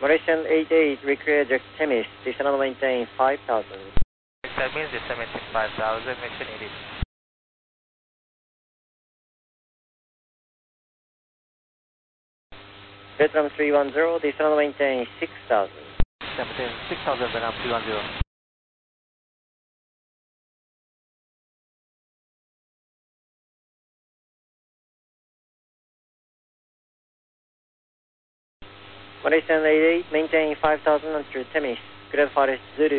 Malaysian 88, require Jack Temis, descend maintain 5000. That means descend maintain 5000, Malaysian 88. Vietnam 310, descend maintain 6000. Maintain 6000, Vietnam 310. Malaysian 88, maintain 5000 through Temis, Grand Forest Zulu.